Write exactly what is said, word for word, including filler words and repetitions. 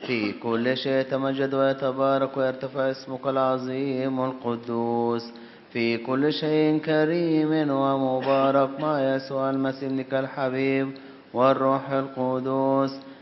في كل شيء يتمجد ويتبارك ويرتفع اسمك العظيم القدوس في كل شيء كريم ومبارك مع يسوع المسيح ابنك الحبيب والروح القدس